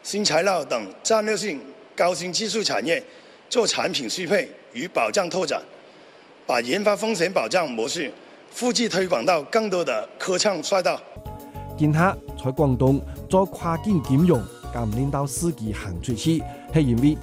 新材料等戰略性高新技術產業做產品適配與保障拓展，把研發風險保障模式複製推廣到更多的科創賽道。 今夏在廣東做跨境金融，咁領導司機行出去，係因為